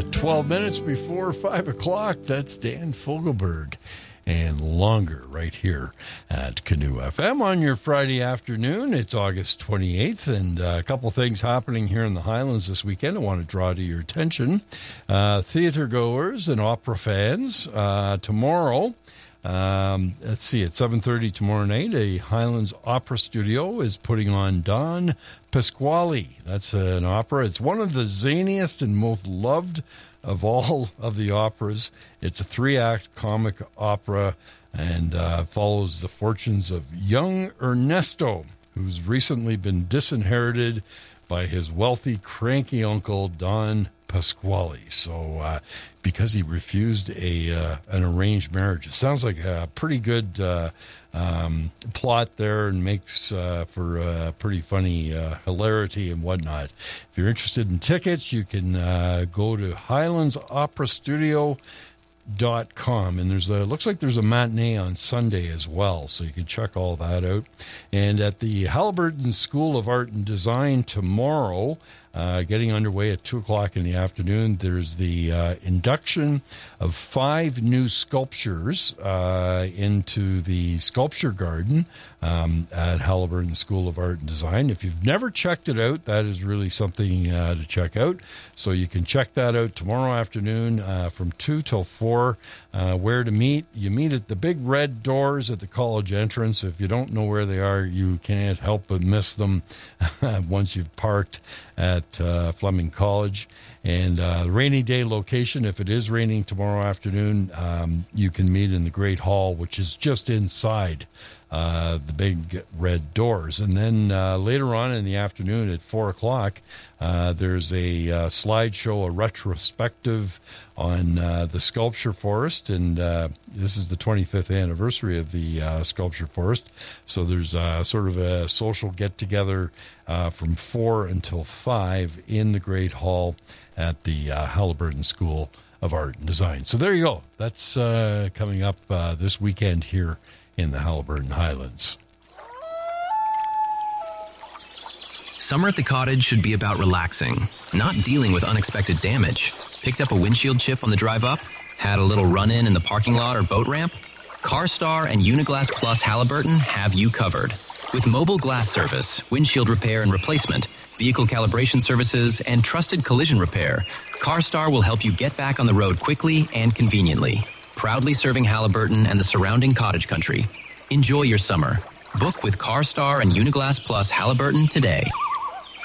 12 minutes before 5 o'clock. That's Dan Fogelberg and Longer right here at Canoe FM on your Friday afternoon. It's August 28th, and a couple things happening here in the Highlands this weekend I want to draw to your attention. Theater goers and opera fans, tomorrow, let's see, at 7:30 tomorrow night, a Highlands Opera Studio is putting on Don Pasquale. That's an opera. It's one of the zaniest and most loved of all of the operas. It's a 3-act comic opera and follows the fortunes of young Ernesto, who's recently been disinherited by his wealthy, cranky uncle, Don Pasquale. So, because he refused an arranged marriage. It sounds like a pretty good plot there, and makes for pretty funny hilarity and whatnot. If you're interested in tickets, you can go to HighlandsOperaStudio.com, and looks like there's a matinee on Sunday as well, so you can check all that out. And at the Haliburton School of Art and Design tomorrow, getting underway at 2 o'clock in the afternoon, there's the induction of 5 new sculptures into the sculpture garden at Haliburton School of Art and Design. If you've never checked it out, that is really something to check out. So you can check that out tomorrow afternoon from 2 till 4. Where to meet? You meet at the big red doors at the college entrance. If you don't know where they are, you can't help but miss them once you've parked at Fleming College. And the rainy day location, if it is raining tomorrow afternoon, you can meet in the Great Hall, which is just inside the big red doors. And then later on in the afternoon at 4 o'clock, there's a slideshow, a retrospective on the Sculpture Forest. And this is the 25th anniversary of the Sculpture Forest. So there's sort of a social get-together from 4 until 5 in the Great Hall at the Haliburton School of Art and Design. So there you go. That's coming up this weekend here in the Haliburton Highlands. Summer at the cottage should be about relaxing, not dealing with unexpected damage. Picked up a windshield chip on the drive up? Had a little run-in the parking lot or boat ramp? CarStar and Uniglass Plus Haliburton have you covered. With mobile glass service, windshield repair and replacement, vehicle calibration services, and trusted collision repair, CarStar will help you get back on the road quickly and conveniently. Proudly serving Haliburton and the surrounding cottage country. Enjoy your summer. Book with CarStar and Uniglass Plus Haliburton today.